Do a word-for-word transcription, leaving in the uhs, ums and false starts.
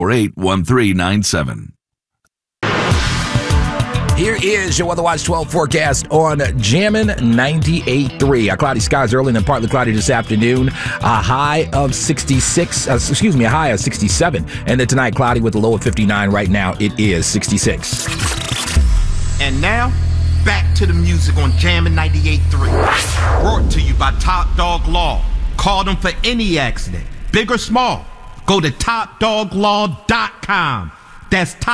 four eight, one three nine seven. Here is your Weather Watch twelve forecast on Jammin' ninety-eight point three. A cloudy skies early and then partly cloudy this afternoon. A high of sixty-six, uh, excuse me, a high of sixty-seven. And then tonight, cloudy with a low of fifty-nine. Right now, it is sixty-six. And now, back to the music on Jammin' ninety-eight point three. Brought to you by Top Dog Law. Call them for any accident, big or small. Go to top dog law dot com. That's top